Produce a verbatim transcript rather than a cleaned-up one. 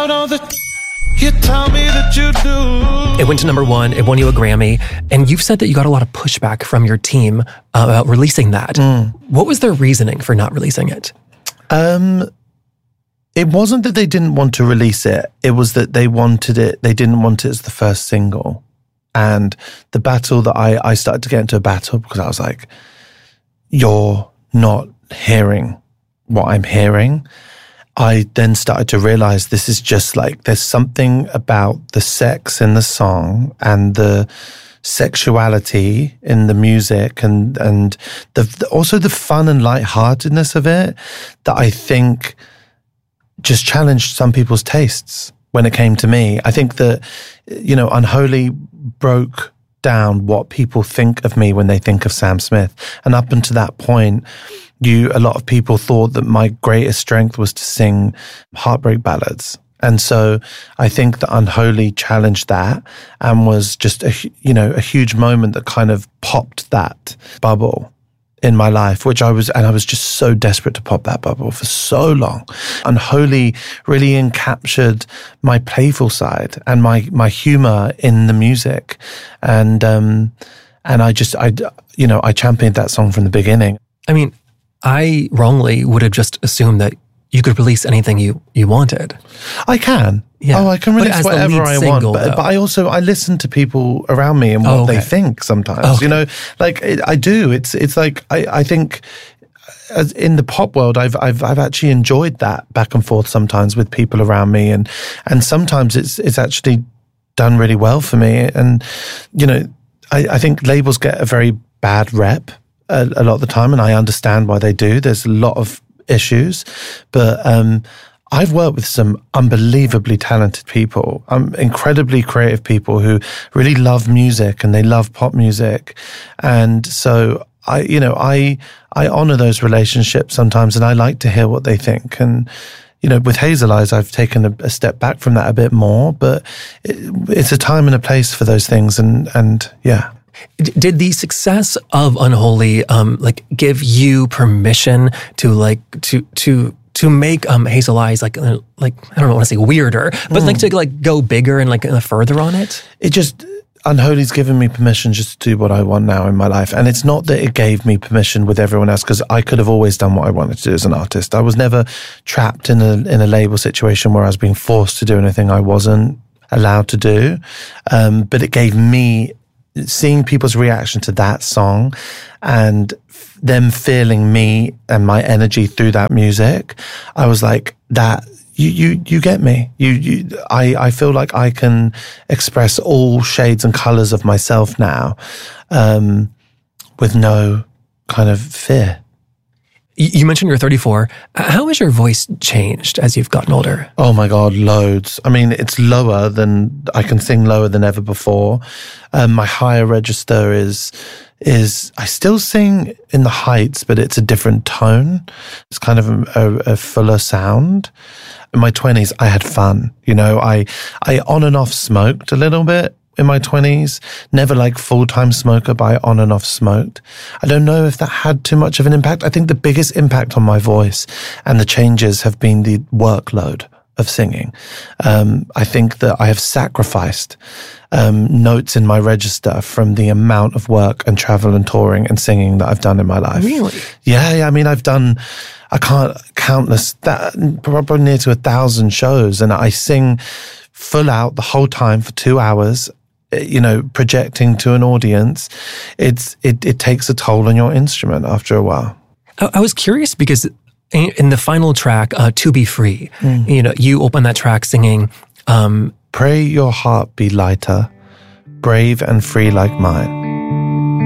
about all the you tell me that you do. It went to number one. It won you a Grammy. And you've said that you got a lot of pushback from your team uh, about releasing that. Mm. What was their reasoning for not releasing it? Um, it wasn't that they didn't want to release it. It was that they wanted it. They didn't want it as the first single. And the battle that I, I started to get into a battle because I was like, you're not hearing what I'm hearing. I then started to realize this is just like, there's something about the sex in the song and the sexuality in the music and, and the, the also the fun and lightheartedness of it that I think just challenged some people's tastes when it came to me. I think that, you know, Unholy broke down what people think of me when they think of Sam Smith. And up until that point, You, a lot of people thought that my greatest strength was to sing heartbreak ballads. And so I think that Unholy challenged that and was just a, you know, a huge moment that kind of popped that bubble in my life, which I was, and I was just so desperate to pop that bubble for so long. Unholy really encaptured my playful side and my, my humor in the music. And, um, and I just, I, you know, I championed that song from the beginning. I mean, I wrongly would have just assumed that you could release anything you, you wanted. I can. Yeah. Oh, I can release whatever I single, want. But, but I also, I listen to people around me and what oh, okay. they think sometimes. Okay. You know, like it, I do. It's it's like, I, I think as in the pop world, I've, I've, I've actually enjoyed that back and forth sometimes with people around me. And, and sometimes it's, it's actually done really well for me. And, you know, I, I think labels get a very bad rep A, a lot of the time, and I understand why they do. There's a lot of issues, but um, I've worked with some unbelievably talented people, um, incredibly creative people who really love music and they love pop music. And so I, you know, I, I honor those relationships sometimes, and I like to hear what they think. And, you know, with Hazel Eyes, I've taken a, a step back from that a bit more, but it, it's a time and a place for those things. And, and yeah. Did the success of Unholy, um, like give you permission to like, to, to, to make, um, Hazel Eyes like, uh, like, I don't know, want to say weirder, but mm. like to like go bigger and like uh, further on it? It just, Unholy's given me permission just to do what I want now in my life. And it's not that it gave me permission with everyone else, because I could have always done what I wanted to do as an artist. I was never trapped in a, in a label situation where I was being forced to do anything I wasn't allowed to do. Um, but it gave me, seeing people's reaction to that song and f- them feeling me and my energy through that music, I was like, that, you, you, you get me. You, you, I, I feel like I can express all shades and colors of myself now, um, with no kind of fear. You mentioned you're thirty-four. How has your voice changed as you've gotten older? Oh my God, loads. I mean, it's lower than, I can sing lower than ever before. Um, my higher register is, is, I still sing in the heights, but it's a different tone. It's kind of a, a, a fuller sound. In my twenties, I had fun. You know, I, I on and off smoked a little bit in my twenties, never like full-time smoker, but I on and off smoked. I don't know if that had too much of an impact. I think the biggest impact on my voice and the changes have been the workload of singing. Um, I think that I have sacrificed um, notes in my register from the amount of work and travel and touring and singing that I've done in my life. Really? Yeah, yeah. I mean, I've done, I can't countless, that, probably near to a thousand shows, and I sing full out the whole time for two hours. You know, projecting to an audience, it's it, it takes a toll on your instrument after a while. I, I was curious because in the final track, uh, "To Be Free," mm. you know, you open that track singing, um, "Pray your heart be lighter, brave and free like mine.